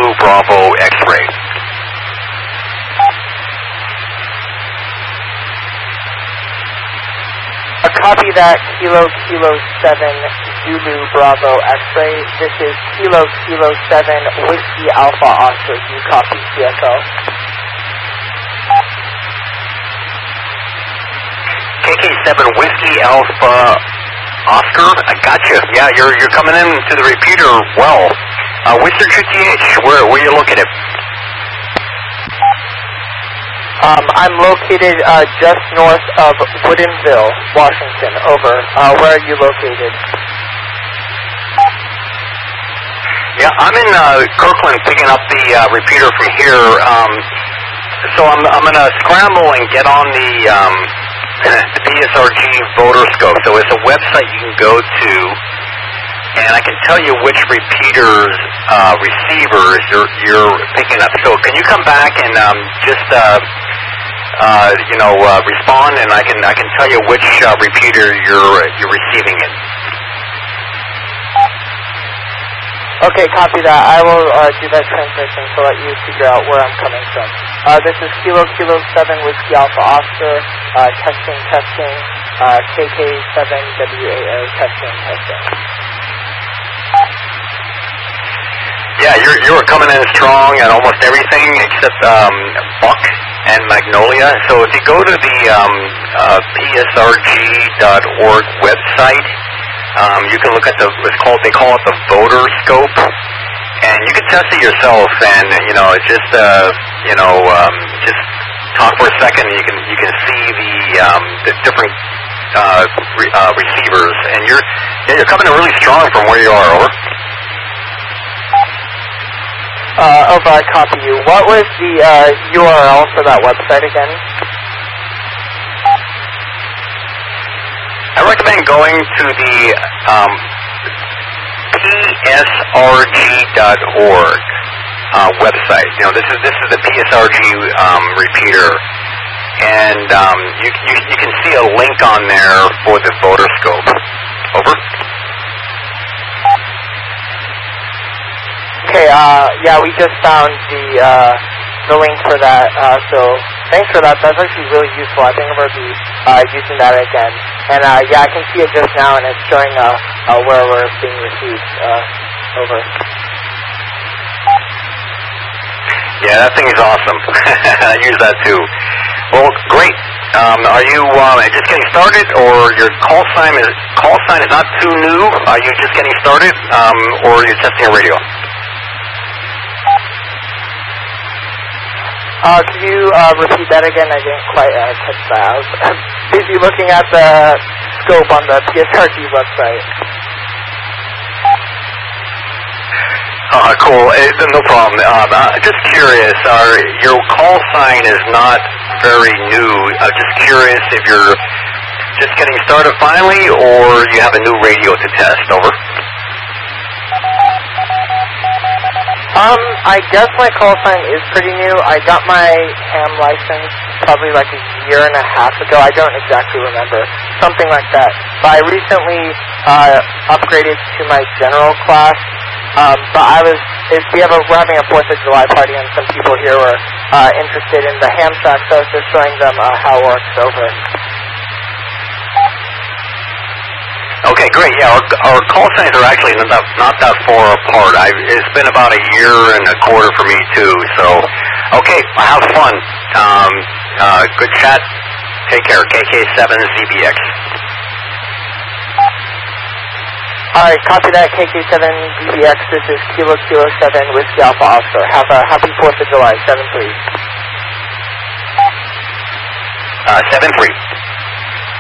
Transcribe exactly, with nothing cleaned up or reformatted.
Zulu Bravo X-ray. A copy that, Kilo Kilo seven Zulu Bravo X-ray. This is Kilo Kilo seven Whiskey Alpha Oscar. Do you copy C S O? K K seven Whiskey Alpha Oscar, I gotcha. Yeah, you're you're coming in to the repeater well. Uh, what's your Q T H? Where where you located? Um, I'm located uh, just north of Woodinville, Washington. Over. Uh, where are you located? Yeah, I'm in uh, Kirkland picking up the uh, repeater from here. Um, so I'm I'm gonna scramble and get on the um, the P S R G voter scope. So it's a website you can go to, and I can tell you which repeaters uh, receivers you're you're picking up. So can you come back and um, just uh, uh, you know uh, respond, and I can I can tell you which uh, repeater you're you're receiving it. Okay, copy that. I will uh, do that transmission to let you figure out where I'm coming from. Uh, this is Kilo Kilo seven Whiskey Alpha Oscar, uh, testing, testing, uh, K K seven W A O, testing, testing. Yeah, you're you're coming in strong at almost everything except um, Buck and Magnolia. So if you go to the um, uh, P S R G dot org website, Um, you can look at the, it's called, they call it the voter scope, and you can test it yourself, and, you know, it's just, uh, you know, um, just talk for a second, and you can, you can see the, um, the different, uh, re, uh, receivers, and you're, yeah, you're coming in really strong from where you are, over. Uh, over, I copy you. What was the, uh, U R L for that website again? I recommend going to the um, P S R G dot org uh, website. You know, this is this is the P S R G um, repeater, and um, you, you you can see a link on there for the voter scope. Over. Okay. Uh, yeah, we just found the uh, the link for that. Uh, so thanks for that. That's actually really useful. I think I'm going to be uh, using that again. And uh, yeah, I can see it just now, and it's showing uh, uh, where we're being received. Uh, over. Yeah, that thing is awesome. I use that too. Well, great. Um, are you uh, just getting started, or your call sign is call sign is not too new? Are you just getting started, um, or are you testing a radio? Uh, could you uh, repeat that again? I didn't quite uh, catch that. I was busy looking at the scope on the P S R G website. Uh, cool. Uh, no problem. Um, uh, just curious, uh, your call sign is not very new. Uh, just curious if you're just getting started finally, or you have a new radio to test. Over. Um, I guess my call sign is pretty new. I got my ham license probably like a year and a half ago. I don't exactly remember. Something like that. But I recently uh, upgraded to my general class. Um, but I was, if we have a, we're having a fourth of July party, and some people here were uh, interested in the ham track, so I was just showing them uh, how it works. Over. Okay, great. Yeah, our, our call signs are actually not that, not that far apart. I, it's been about a year and a quarter for me too. So, okay, have fun. Um, uh, good chat. Take care. K K seven Z B X. All right, copy that. K K seven Z B X. This is Kilo Kilo seven Whiskey Alpha Oscar. Have a happy fourth of July. Seven three. Uh, seven three.